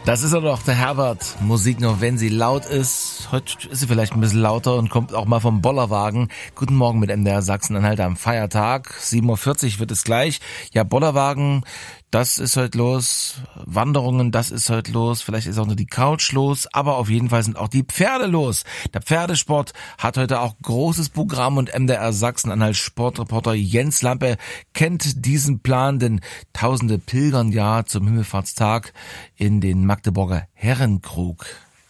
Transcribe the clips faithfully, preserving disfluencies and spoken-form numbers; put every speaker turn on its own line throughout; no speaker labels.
Das ist doch der Herbert. Musik nur, wenn sie laut ist. Heute ist sie vielleicht ein bisschen lauter und kommt auch mal vom Bollerwagen. Guten Morgen mit M D R Sachsen-Anhalt am Feiertag. sieben Uhr vierzig wird es gleich. Ja, Bollerwagen, das ist heute los. Wanderungen, das ist heute los. Vielleicht ist auch nur die Couch los. Aber auf jeden Fall sind auch die Pferde los. Der Pferdesport hat heute auch großes Programm und M D R Sachsen-Anhalt Sportreporter Jens Lampe kennt diesen Plan, denn Tausende pilgern ja zum Himmelfahrtstag in den Magdeburger Herrenkrug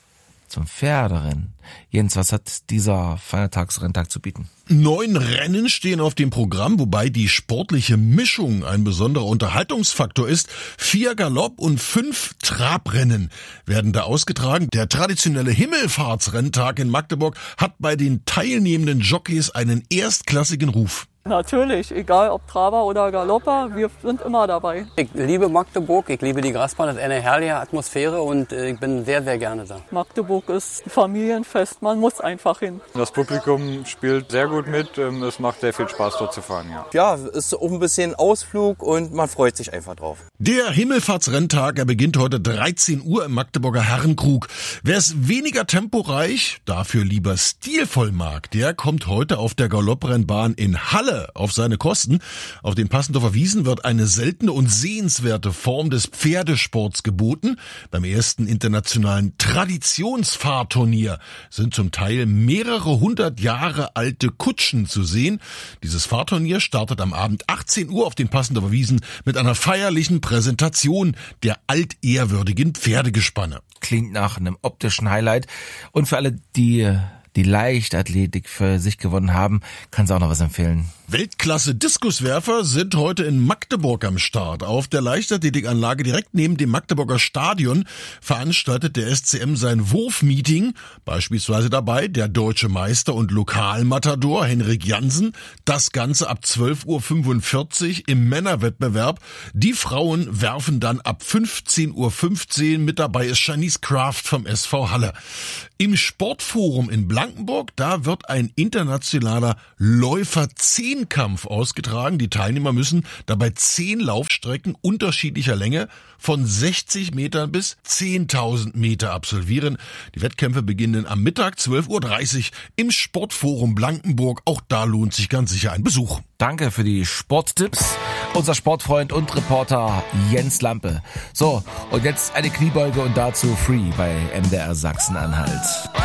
zum Pferderennen. Jens, was hat dieser Feiertagsrenntag zu bieten?
Neun Rennen stehen auf dem Programm, wobei die sportliche Mischung ein besonderer Unterhaltungsfaktor ist. Vier Galopp- und fünf Trabrennen werden da ausgetragen. Der traditionelle Himmelfahrtsrenntag in Magdeburg hat bei den teilnehmenden Jockeys einen erstklassigen Ruf.
Natürlich, egal ob Traber oder Galopper, wir sind immer dabei.
Ich liebe Magdeburg, ich liebe die Grasbahn, das ist eine herrliche Atmosphäre und ich bin sehr, sehr gerne da.
Magdeburg ist ein Familienfest, man muss einfach hin.
Das Publikum spielt sehr gut mit, es macht sehr viel Spaß dort zu fahren, ja.
Ja, es ist auch ein bisschen Ausflug und man freut sich einfach drauf.
Der Himmelfahrtsrenntag, er beginnt heute dreizehn Uhr im Magdeburger Herrenkrug. Wer es weniger temporeich, dafür lieber stilvoll mag, der kommt heute auf der Galopprennbahn in Halle auf seine Kosten. Auf den Passendorfer Wiesen wird eine seltene und sehenswerte Form des Pferdesports geboten. Beim ersten internationalen Traditionsfahrturnier sind zum Teil mehrere hundert Jahre alte Kutschen zu sehen. Dieses Fahrturnier startet am Abend achtzehn Uhr auf den Passendorfer Wiesen mit einer feierlichen Präsentation der altehrwürdigen Pferdegespanne.
Klingt nach einem optischen Highlight. Und für alle, die die Leichtathletik für sich gewonnen haben, kann es auch noch was empfehlen.
Weltklasse-Diskuswerfer sind heute in Magdeburg am Start. Auf der Leichtathletikanlage direkt neben dem Magdeburger Stadion veranstaltet der S C M sein Wurfmeeting. Beispielsweise dabei der deutsche Meister und Lokalmatador Henrik Jansen. Das Ganze ab zwölf Uhr fünfundvierzig im Männerwettbewerb. Die Frauen werfen dann ab fünfzehn Uhr fünfzehn. Mit dabei ist Shanice Kraft vom S V Halle. Im Sportforum in Blankenburg, da wird ein internationaler Läufer-Zehnkampf ausgetragen. Die Teilnehmer müssen dabei zehn Laufstrecken unterschiedlicher Länge von sechzig Metern bis zehntausend Meter absolvieren. Die Wettkämpfe beginnen am Mittag zwölf Uhr dreißig im Sportforum Blankenburg. Auch da lohnt sich ganz sicher ein Besuch.
Danke für die Sporttipps. Unser Sportfreund und Reporter Jens Lampe. So, und jetzt eine Kniebeuge und dazu Free bei M D R Sachsen-Anhalt.